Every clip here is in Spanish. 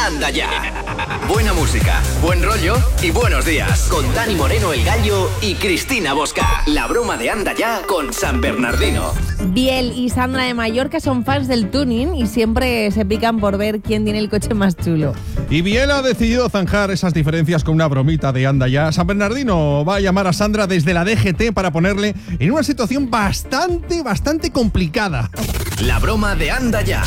Anda Ya. Buena música, buen rollo y buenos días. Con Dani Moreno el Gallo y Cristina Bosca. La broma de Anda Ya con San Bernardino. Biel y Sandra de Mallorca son fans del tuning y siempre se pican por ver quién tiene el coche más chulo. Y Biel ha decidido zanjar esas diferencias con una bromita de Anda Ya. San Bernardino va a llamar a Sandra desde la DGT para ponerle en una situación bastante complicada. La broma de Anda Ya.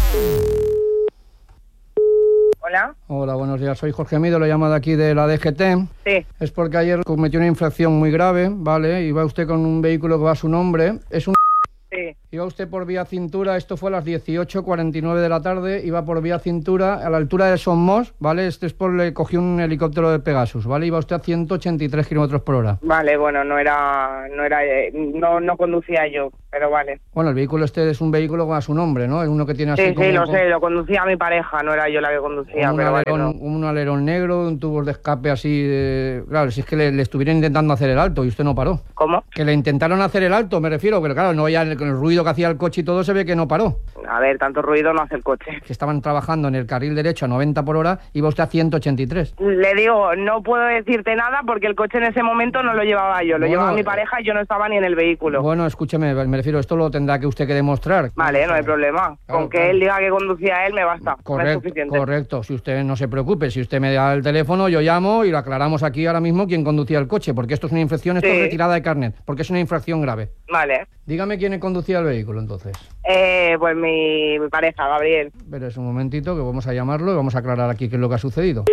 Hola. Hola, buenos días. Soy Jorge Mido, lo llamo de aquí de la DGT. Sí. Es porque ayer cometió una infracción muy grave, ¿vale? Iba usted con un vehículo que va a su nombre. Es un... Sí. Iba usted por vía cintura, esto fue a las 18:49 de la tarde, iba por vía cintura a la altura de Somos, ¿vale? Este es por le cogió un helicóptero de Pegasus, ¿vale? Iba usted a 183 kilómetros por hora. Vale, bueno, no conducía yo, pero vale. Bueno, el vehículo este es un vehículo con a su nombre, ¿no? Es uno que tiene así Sí, como... sí, lo sé, lo conducía mi pareja, no era yo la que conducía, pero vale, no. Un alerón negro, un tubo de escape así de... Claro, si es que le estuvieron intentando hacer el alto y usted no paró. ¿Cómo? Que le intentaron hacer el alto, me refiero, pero claro, no ya con el ruido que hacía el coche y todo se ve que no paró. A ver, tanto ruido no hace el coche. Que estaban trabajando en el carril derecho a 90 por hora, iba usted a 183. Le digo, no puedo decirte nada porque el coche en ese momento no lo llevaba yo, lo llevaba mi pareja y yo no estaba ni en el vehículo. Bueno, escúcheme, me refiero, esto lo tendrá que usted que demostrar. Vale, no hay problema. Con que él diga que conducía él me basta. Correcto, es suficiente. correcto. Si usted no se preocupe, si usted me da el teléfono, yo llamo y lo aclaramos aquí ahora mismo quién conducía el coche, porque esto es una infracción, esto es retirada de carnet, porque es una infracción grave. Vale. Dígame quién conducía el vehículo, entonces. Pues mi pareja, Gabriel. Pero es un momentito que vamos a llamarlo y vamos a aclarar aquí qué es lo que ha sucedido.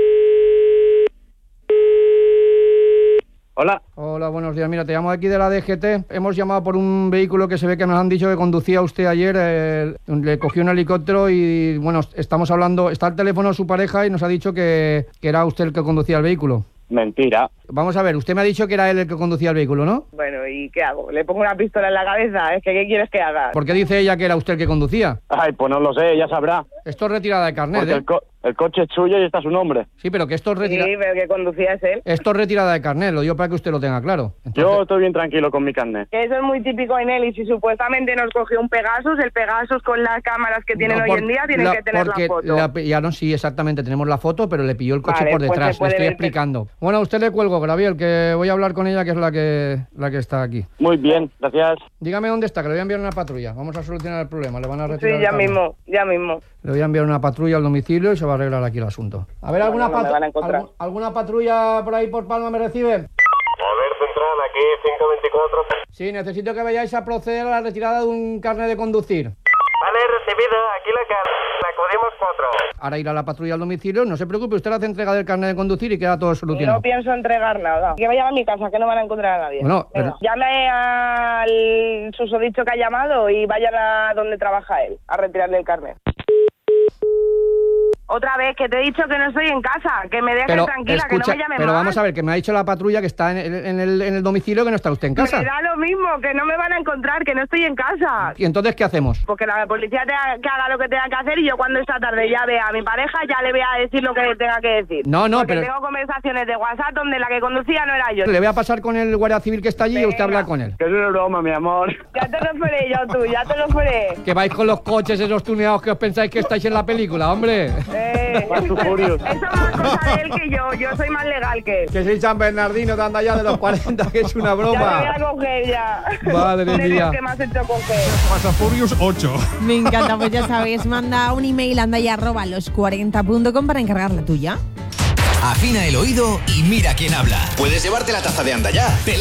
Hola. Hola, buenos días. Mira, te llamo aquí de la DGT. Hemos llamado por un vehículo que se ve que nos han dicho que conducía usted ayer. Le cogió un helicóptero y, bueno, estamos hablando... Está el teléfono de su pareja y nos ha dicho que era usted el que conducía el vehículo. Mentira. Vamos a ver, usted me ha dicho que era él el que conducía el vehículo, ¿no? Bueno, ¿y qué hago? ¿Le pongo una pistola en la cabeza? Es que ¿qué quieres que haga? ¿Por qué dice ella que era usted el que conducía? Ay, pues no lo sé, ella sabrá. Esto es retirada de carnet, Porque el coche es suyo y está su nombre. Sí, pero que esto es retirada... Sí, pero que conducía es él. Esto es retirada de carnet, lo digo para que usted lo tenga claro. Entonces... Yo estoy bien tranquilo con mi carnet. Que eso es muy típico en él y si supuestamente nos cogió un Pegasus, el Pegasus con las cámaras que tienen hoy en día tienen que tener la foto. Ya no, sí, exactamente, tenemos la foto, pero le pilló el coche vale, por detrás, pues le estoy explicando. Bueno, a usted le cuelgo, Gabriel, que voy a hablar con ella, que es la que está aquí. Muy bien, gracias. Dígame dónde está, que le voy a enviar una patrulla. Vamos a solucionar el problema, le van a retirar. Sí, ya mismo. Le voy a enviar una patrulla al domicilio y se va a arreglar aquí el asunto. A ver, ¿alguna patrulla por ahí por Palma me recibe? A ver, Central, aquí 524. Sí, necesito que vayáis a proceder a la retirada de un carnet de conducir. Vale, recibido. Aquí la acudimos 4. Ahora irá la patrulla al domicilio. No se preocupe, usted hace entrega del carnet de conducir y queda todo solucionado. No pienso entregar nada. Que vayan a mi casa, que no van a encontrar a nadie. Bueno, pero... Llame al susodicho que ha llamado y vayan a donde trabaja él, a retirarle el carnet. Otra vez, que te he dicho que no estoy en casa, que me dejes tranquila, escucha, que no me llames pero más. Vamos a ver, que me ha dicho la patrulla que está en el domicilio, que no está usted en casa. Me da lo mismo, que no me van a encontrar, que no estoy en casa. ¿Y entonces qué hacemos? Porque la policía que haga lo que tenga que hacer y yo cuando esta tarde ya vea a mi pareja ya le voy a decir lo que tenga que decir. No, porque pero... tengo conversaciones de WhatsApp donde la que conducía no era yo. Le voy a pasar con el guardia civil que está allí. Venga. Y usted habla con él. Que es una broma, mi amor. Ya te lo faré yo, tú, ya te lo faré. Que vais con los coches esos tuneados que os pensáis que estáis en la película, hombre. Eso es más cosa de él que yo soy más legal que él. Que soy San Bernardino de anda ya de los 40, que es una broma. Ya te voy a coger ya. Madre mía. ¿Qué me has hecho coger? Pasafurious 8. Me encanta, pues ya sabéis, manda un email a andaya@los40.com para encargar la tuya. Afina el oído y mira quién habla. Puedes llevarte la taza de Anda Ya.